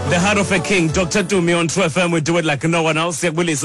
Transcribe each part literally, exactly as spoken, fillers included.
The Heart of a King, Doctor Tumi on True F M. We do it like no one else. It's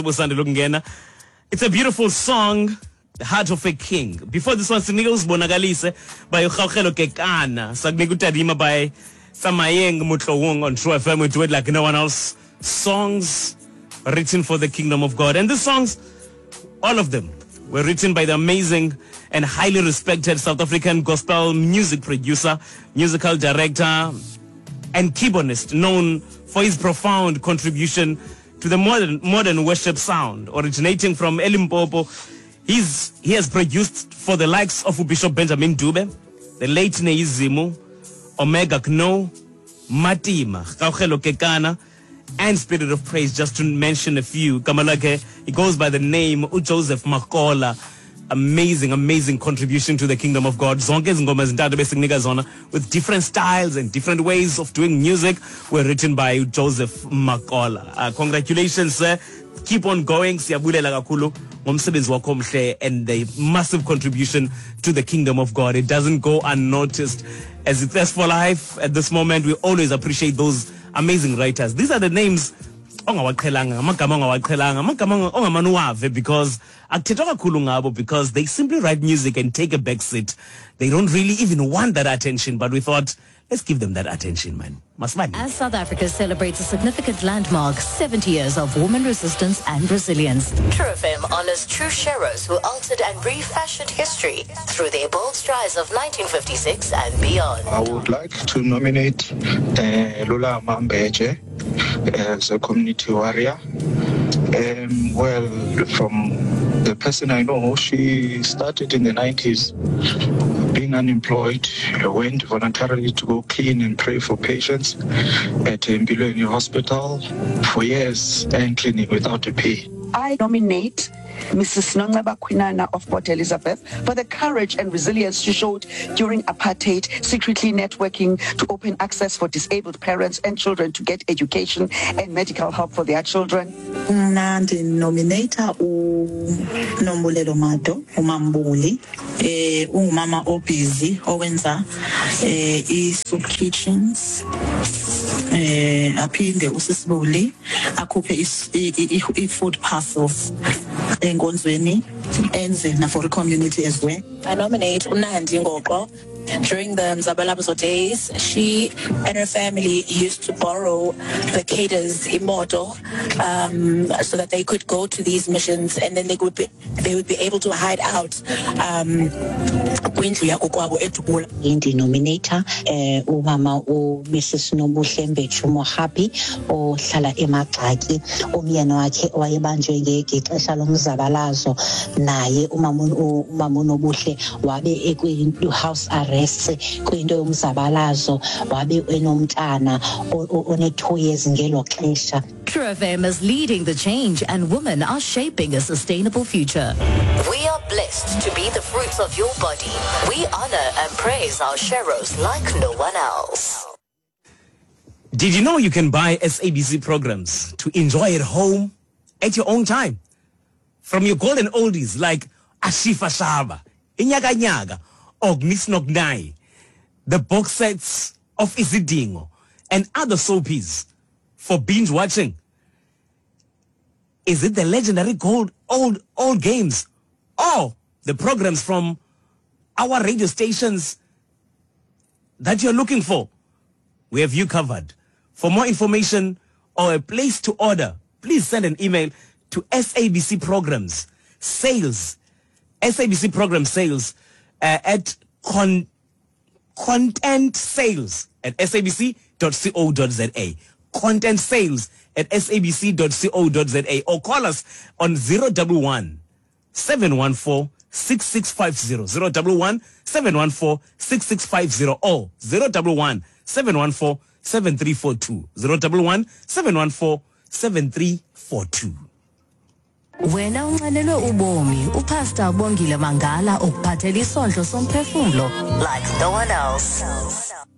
a beautiful song, The Heart of a King. Before this one, Sinigos Bonagalise by Ukhaukelo Kekana. Sagnigutadima by Samayeng Mutlowong on True F M. We do it like no one else. Songs written for the kingdom of God. And these songs, all of them, were written by the amazing and highly respected South African gospel music producer, musical director, and keyboardist known for his profound contribution to the modern modern worship sound. Originating from Elimpopo, he's, he has produced for the likes of Bishop Benjamin Dube, the late Neizimu, Omega Kno, Matima, Ukhaukelo Kekana, and Spirit of Praise, just to mention a few. Kamalake, he goes by the name Joseph Makola. Amazing, amazing contribution to the kingdom of God. Zonke zingoma zintathu besinginika zona with different styles and different ways of doing music were written by Joseph Makola. Uh, congratulations, sir. Keep on going. Siyabulela kakhulu ngomsebenzi wakho omhle and the massive contribution to the kingdom of God. It doesn't go unnoticed. As it's Thirst for Life, at this moment, we always appreciate those amazing writers. These are the names ongawaqhelanga, amagama ongawaqhelanga, amagama ongamanuwave, because akuthethwa kakhulu ngabo, because they simply write music and take a back seat. They don't really even want that attention, but we thought, let's give them that attention, man. As South Africa celebrates a significant landmark, seventy years of woman resistance and resilience, True F M honors true sheroes who altered and refashioned history through their bold strides of nineteen fifty-six and beyond. I would like to nominate uh, Lula Mambeje as a community warrior. Um, well, from the person I know, she started in the nineties being unemployed, went voluntarily to go clean and pray for patients at Mbilweni Hospital for years and cleaning without a pay. I nominate Missus Nongaba Kwinana of Port Elizabeth for the courage and resilience she showed during apartheid, secretly networking to open access for disabled parents and children to get education and medical help for their children. Nandi nominator uNombulelo Mato uMambuli eh umama obusy owenza eh i-soup kitchens eh aphinde usisibuli akhuphe i-food parcels enkonzweni enze na for the community as well. I nominate Unandi Ngoqo. During the Mzabalabazo days, she and her family used to borrow the cadres imoto um, so that they could go to these missions, and then they would be they would be able to hide out. Um, Indi nominator eh umama u Missus Nobuhlembe Chumo Happy ohlala eMagxaki, umyeni wakhe owayebanjwe ngexesha lomzabalazo, naye umama umama Nobuhle wabe ekwi house arrest kwinto yomzabalazo, wabe enomntana one two years ngelo xesha. True F M is leading the change, and women are shaping a sustainable future. We are blessed to be the fruits of your body. We honor and praise our sheroes like no one else. Did you know you can buy S A B C programs to enjoy at home at your own time? From your golden oldies like Ashifa Shaba, Inyaga Nyaga, Ognis Nognai, the box sets of Isidingo, and other soapies for binge watching. Is it the legendary gold old old games, or the programs from our radio stations that you're looking for? We have you covered. For more information or a place to order, please send an email to S A B C Programs Sales, S A B C Program Sales uh, at con, content sales at s a b c dot co dot z a. Content sales at s a b c dot co dot z a, or call us on zero one one, seven one four, six six five zero, zero one one, seven one four, six six five zero, or zero one one, seven one four, seven three four two, zero one one, seven one four, seven three four two. Wena unxanelwe ubomi, uPastor Bongile Mangala ukuphathela isondlo somphefumlo Like no one else.